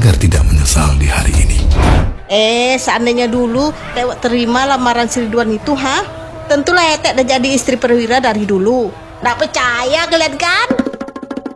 agar tidak menyesal di hari ini. Seandainya dulu Tewek terima lamaran si Ridwan itu, tentulah Etek udah jadi istri perwira dari dulu. Nggak percaya kalian kan?